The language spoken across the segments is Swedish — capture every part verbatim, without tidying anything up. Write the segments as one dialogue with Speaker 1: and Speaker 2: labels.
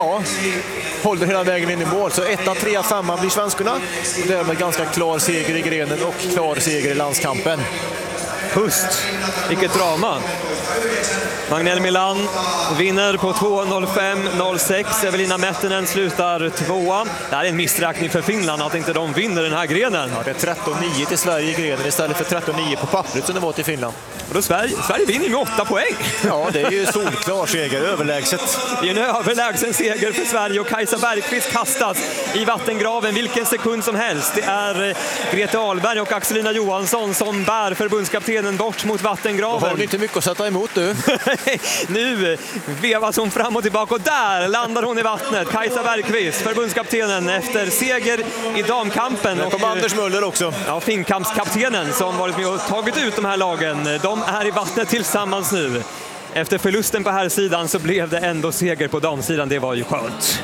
Speaker 1: Ja, håller hela vägen in i mål. Så ett, tre, fem blir svenskarna. Och därmed ganska klar seger i grenen och klar seger i landskampen.
Speaker 2: Pust, vilket drama. Magnell Milan vinner på två noll fem noll sex. Evelina Mettinen slutar tvåa. Det här är en missräkning för Finland att inte de vinner den här grenen.
Speaker 1: Ja, det är tretton nio till Sverige i grenen istället för tretton nio på pappret som det var till Finland.
Speaker 2: Och då Sverige, Sverige vinner med åtta poäng.
Speaker 1: Ja, det är ju solklar seger, överlägset.
Speaker 2: Det är en överlägsen seger för Sverige och Kajsa Bergqvist kastas i vattengraven vilken sekund som helst. Det är Grete Ahlberg och Axelina Johansson som bär förbundskaptenen bort mot vattengraven.
Speaker 1: Då har ni inte mycket att sätta emot du.
Speaker 2: Nu vevas hon fram och tillbaka och där landar hon i vattnet. Kajsa Bergqvist, förbundskaptenen efter seger i damkampen.
Speaker 1: Där kom
Speaker 2: och
Speaker 1: Anders Möller också.
Speaker 2: Ja, finkampskaptenen som varit med och tagit ut de här lagen. De är i vattnet tillsammans nu. Efter förlusten på här sidan så blev det ändå seger på damsidan. Det var ju skönt.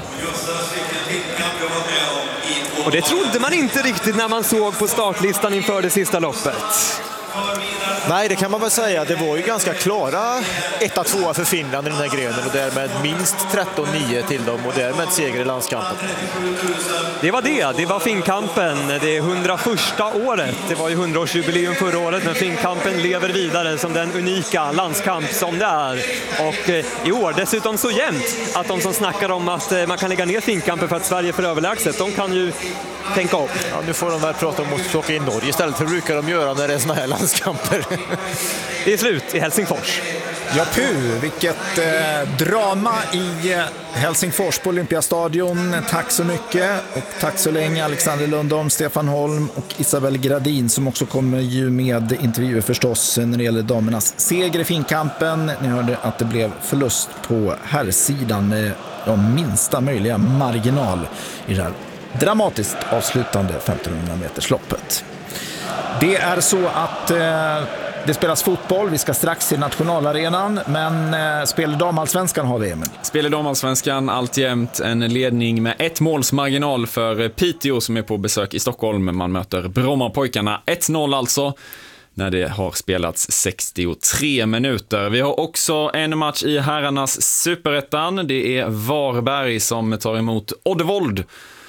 Speaker 2: Och det trodde man inte riktigt när man såg på startlistan inför det sista loppet.
Speaker 1: Nej, det kan man väl säga. Det var ju ganska klara ett två för Finland i den här grenen och därmed minst tretton nio till dem och därmed seger i landskampen.
Speaker 2: Det var det. Det var finkampen. Det är hundraförsta året. Det var ju hundraårsjubileum förra året, men finkampen lever vidare som den unika landskamp som det är. Och eh, i år dessutom så jämnt att de som snackar om att eh, man kan lägga ner finkampen för att Sverige är för överlägset, de kan ju tänka upp.
Speaker 1: Ja, nu får de väl prata om att plocka in Norge istället för att brukar de göra när det är såna här landskamper.
Speaker 2: Det är slut i Helsingfors.
Speaker 3: Ja, puh, vilket eh, drama i eh, Helsingfors på Olympiastadion. Tack så mycket och tack så länge Alexander Lundholm, Stefan Holm och Isabel Gradin som också kommer ju med intervjuer förstås när det gäller damernas seger i finkampen. Ni hörde att det blev förlust på herrsidan med de minsta möjliga marginal i det här dramatiskt avslutande femtonhundra meters loppet. Det är så att eh, det spelas fotboll. Vi ska strax till nationalarenan, men eh, spel damallsvenskan har vi, Emil.
Speaker 4: Spel damallsvenskan alltjämt en ledning med ett målsmarginal för Piteå som är på besök i Stockholm. Man möter Brommapojkarna ett noll alltså när det har spelats sextiotre minuter. Vi har också en match i herrarnas superettan. Det är Varberg som tar emot Oddevold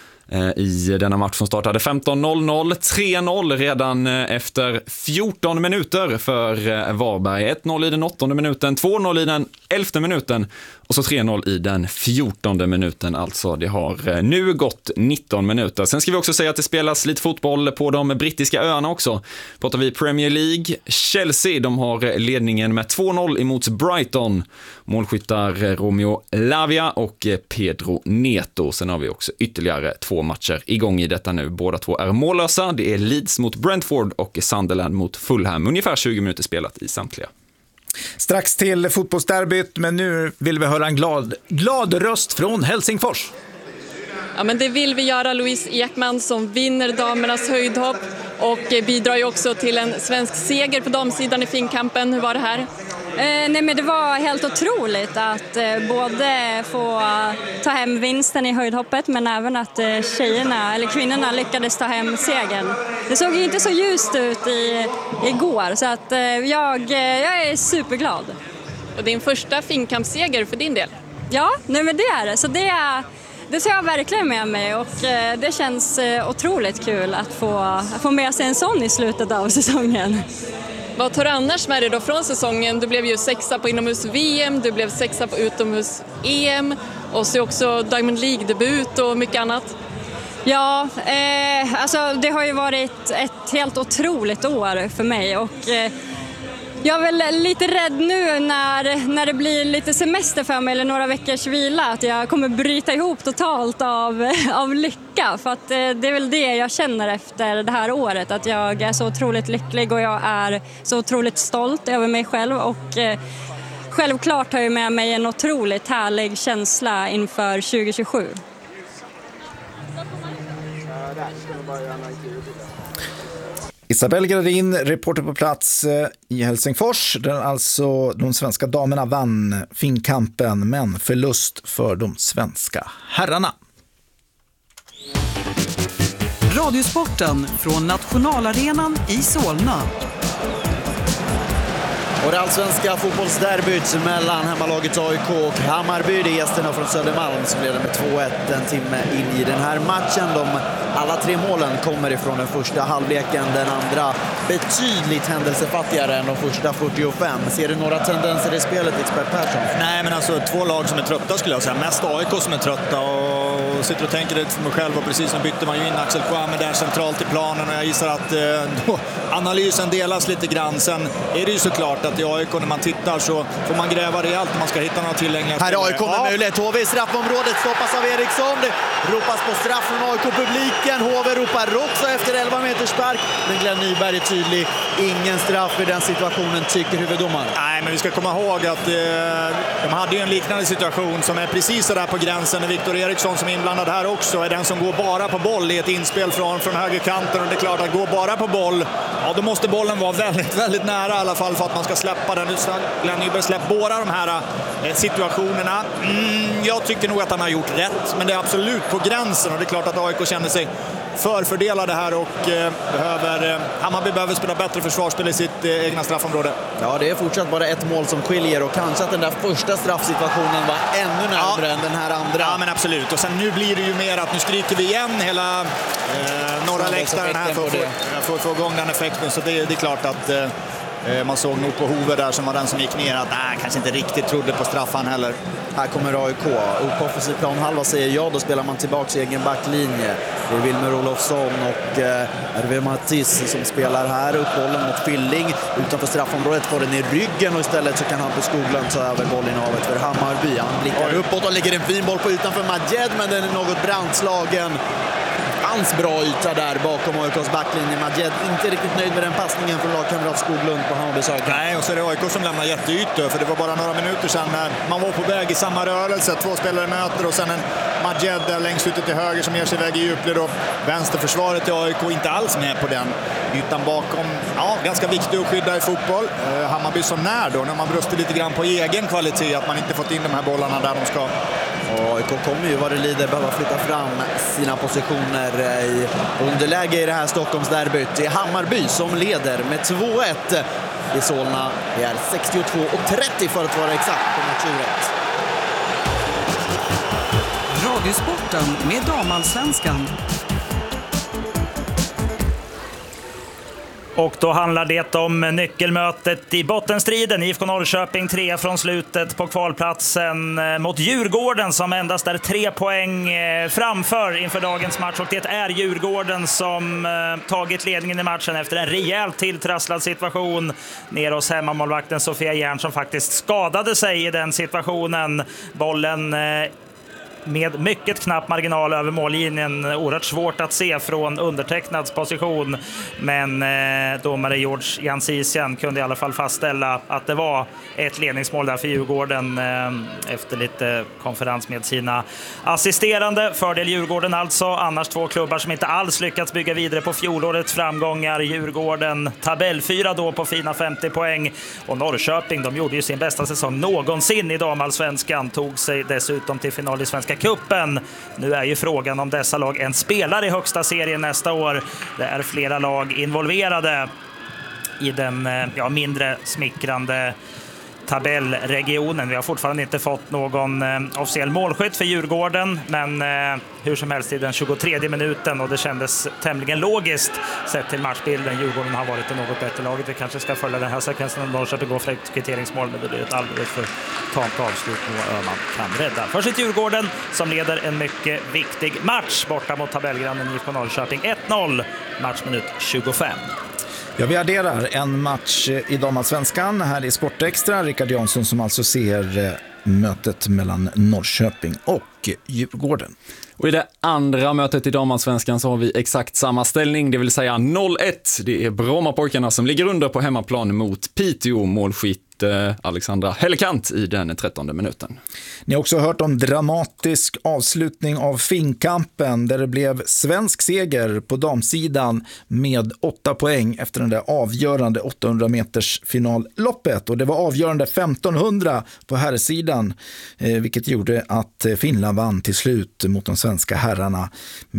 Speaker 4: i denna match som startade femton noll noll. tre noll redan efter fjorton minuter för Varberg. ett noll i den åttonde minuten, två noll i den elfte minuten och så tre noll i den fjortonde minuten. Alltså det har nu gått nitton minuter. Sen ska vi också säga att det spelas lite fotboll på de brittiska öarna också. Pratar vi Premier League. Chelsea, de har ledningen med två noll emot Brighton. Målskyttar Romeo Lavia och Pedro Neto. Sen har vi också ytterligare två matcher igång i detta nu. Båda två är mållösa. Det är Leeds mot Brentford och Sunderland mot Fulham. Ungefär tjugo minuter spelat i samtliga.
Speaker 3: Strax till fotbollsderbyt, men nu vill vi höra en glad, glad röst från Helsingfors.
Speaker 5: Ja, men det vill vi göra. Louise Ekman som vinner damernas höjdhopp och bidrar ju också till en svensk seger på damsidan i finkampen. Hur var det här?
Speaker 6: Eh, nej men det var helt otroligt att eh, både få ta hem vinsten i höjdhoppet men även att eh, tjejerna, eller kvinnorna lyckades ta hem segern. Det såg ju inte så ljust ut i, igår så att eh, jag, eh, jag är superglad.
Speaker 5: Och din första finkampsseger för din del?
Speaker 6: Ja, nej men det är det. Så det är... Det ser jag verkligen med mig och eh, det känns eh, otroligt kul att få, att få med sig en sån i slutet av säsongen.
Speaker 5: Vad tar du annars med dig då från säsongen? Du blev ju sexa på inomhus-V M, du blev sexa på utomhus-E M och så också Diamond League-debut och mycket annat.
Speaker 6: Ja, eh, alltså det har ju varit ett helt otroligt år för mig och eh, jag är väl lite rädd nu när, när det blir lite semester för mig eller några veckors vila att jag kommer bryta ihop totalt av, av lycka. För att det är väl det jag känner efter det här året. Att jag är så otroligt lycklig och jag är så otroligt stolt över mig själv. Och eh, självklart har jag med mig en otroligt härlig känsla inför tjugo tjugosju.
Speaker 3: Isabel Gradin, reporter på plats i Helsingfors, där alltså de svenska damerna vann finkampen men förlust för de svenska herrarna.
Speaker 7: Radiosporten från Nationalarenan i Solna. Och det allsvenska fotbollsderbyt mellan hemmalagets A I K och Hammarby. Det är gästerna från Södermalm som leder med två ett en timme in i den här matchen. De, alla tre målen kommer ifrån den första halvleken. Den andra betydligt händelsefattigare än de första fyrtiofem. Ser du några tendenser i spelet, expert Persson?
Speaker 8: Nej, men alltså två lag som är trötta skulle jag säga. Mest A I K som är trötta och sitter och tänker lite för mig själv. Och precis nu bytte man ju in Axel Kouame där centralt i planen och jag gissar att eh, då, analysen delas lite grann. Sen är det ju såklart att i A I K när man tittar så får man gräva rejält när man ska hitta några tilläggliga.
Speaker 7: Här är A I K med ja. möjlighet. H V i straffområdet stoppas av Eriksson. Det ropas på straff från A I K-publiken. H V ropar också efter elva meters spark. Men Glenn Nyberg är tydlig. Ingen straff i den situationen, tycker huvuddomaren.
Speaker 8: Nej, men vi ska komma ihåg att eh, de hade ju en liknande situation som är precis där på gränsen. När Viktor Eriksson som är inblandad här också är den som går bara på boll i ett inspel från, från högerkanten. Och det är klart att gå bara på boll, ja, då måste bollen vara väldigt, väldigt nära i alla fall för att man ska släppa den. Nu ska Glenn Nyberg släppa båda de här eh, situationerna. Mm, jag tycker nog att han har gjort rätt, men det är absolut på gränsen. Och det är klart att A I K känner sig förfördelade här och eh, behöver, eh, Hammarby behöver spela bättre försvarsspel i sitt eh, egna straffområde.
Speaker 7: Ja, det är fortsatt bara ett mål som skiljer och kanske att den där första straffsituationen var ännu närmare ja. än den här andra.
Speaker 8: Ja, men absolut. Och sen nu blir det ju mer att nu skriker vi igen hela eh, norra läktaren här för att få, få igång den effekten. Så det, det är klart att eh, man såg nog på Hove där som var den som gick ner att nej, kanske inte riktigt trodde på straffan heller.
Speaker 7: Här kommer A I K. Upp offensiv planhalva säger ja, då spelar man tillbaka i egen backlinje. Det är Wilmer Olofsson och eh, Hervé Mattis som spelar här. Upp bollen mot Filling. Utanför straffområdet får den i ryggen och istället så kan Hampus Skoglund ta över bollinnehavet för Hammarby. Han blickar uppåt och lägger en fin boll på ytan för Majed, men den är något brandslagen. Fanns bra yta där bakom A I K:s backlinje. Majed inte riktigt nöjd med den passningen från lagkamrat Skoglund på Hammarbys höger.
Speaker 8: Nej, och så är det A I K som lämnar jätteytor, för det var bara några minuter sedan när man var på väg i samma rörelse. Två spelare möter och sen en Majed där längst ute till höger som ger sig iväg i djupled och vänsterförsvaret i A I K inte alls med på den ytan bakom. Ja, ganska viktigt att skydda i fotboll. Eh, Hammarby som när då, när man brustar lite grann på egen kvalitet, att man inte fått in de här bollarna där de ska.
Speaker 7: A I K kommer ju vad det lider behöva flytta fram sina positioner i underläge i det här Stockholmsderbyt. Det är Hammarby som leder med två ett i Solna. Det är sextiotvå och trettio för att vara exakt på matchuret.
Speaker 9: Radiosporten med Damallsvenskan.
Speaker 10: Och då handlar det om nyckelmötet i bottenstriden. I F K Norrköping tre från slutet på kvalplatsen mot Djurgården som endast är tre poäng framför inför dagens match. Och det är Djurgården som tagit ledningen i matchen efter en rejält tilltrasslad situation ner hos hemmamålvakten Sofia Järn som faktiskt skadade sig i den situationen. Bollen med mycket knapp marginal över mållinjen. Oerhört svårt att se från undertecknads position. Men eh, domare George Jansisian kunde i alla fall fastställa att det var ett ledningsmål där för Djurgården eh, efter lite konferens med sina assisterande. Fördel Djurgården alltså. Annars två klubbar som inte alls lyckats bygga vidare på fjolårets framgångar. Djurgården tabellfyra då på fina femtio poäng. Och Norrköping, de gjorde ju sin bästa säsong någonsin i damallsvenskan. Tog sig dessutom till final i Svenska Cupen. Nu är ju frågan om dessa lag en spelar i högsta serien nästa år. Det är flera lag involverade i den ja, mindre smickrande tabellregionen. Vi har fortfarande inte fått någon eh, officiell målskytt för Djurgården, men eh, hur som helst i den tjugotredje minuten, och det kändes tämligen logiskt sett till matchbilden. Djurgården har varit det något bättre laget. Vi kanske ska följa den här sekvensen om Norrköping går för ett kvitteringsmål, men det blir ett alldeles för tamt avslut och Öhman kan rädda för sitt Djurgården som leder en mycket viktig match borta mot tabellgrannen I F K Norrköping. ett noll, matchminut tjugofem.
Speaker 3: Ja, vi adderar en match i damallsvenskan här i Sportextra. Rickard Jansson som alltså ser mötet mellan Norrköping och Djurgården.
Speaker 4: Och i det andra mötet i damallsvenskan så har vi exakt samma ställning, det vill säga noll ett. Det är Brommapojkarna som ligger under på hemmaplan mot Piteå. Målskytt Alexandra Hellekant i den trettonde minuten.
Speaker 3: Ni har också hört om dramatisk avslutning av Finnkampen där det blev svensk seger på damsidan med åtta poäng efter den där avgörande åttahundra meters finalloppet. Och det var avgörande femtonhundra på herrsidan, eh, vilket gjorde att Finland vann till slut mot de svenska herrarna med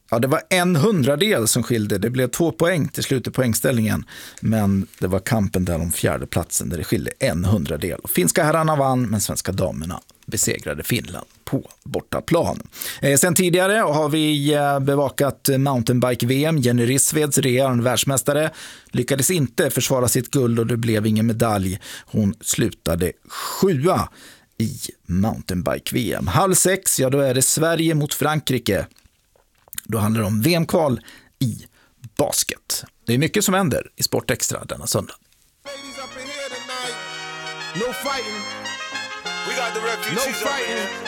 Speaker 3: Ja, det var en hundradel som skilde. Det blev två poäng till slut i poängställningen. Men det var kampen där om fjärde platsen där det skilde en hundradel. Finska herrarna vann, men svenska damerna besegrade Finland på bortaplan. Eh, sen tidigare har vi eh, bevakat mountainbike-V M. Jenny Rissveds, regerande världsmästare, lyckades inte försvara sitt guld och det blev ingen medalj. Hon slutade sjua i mountainbike-V M. Halv sex, ja då är det Sverige mot Frankrike. Då handlar det om V M-kval i basket. Det är mycket som händer i Sport Extra denna söndag.
Speaker 11: No fighting. We got the refugees no fighting.